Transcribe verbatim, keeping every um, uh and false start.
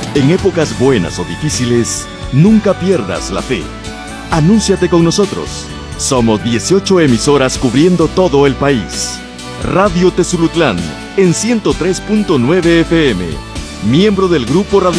En épocas buenas o difíciles, nunca pierdas la fe. Anúnciate con nosotros. Somos dieciocho emisoras cubriendo todo el país. Radio Tezulutlán en ciento tres punto nueve F M, miembro del Grupo Radio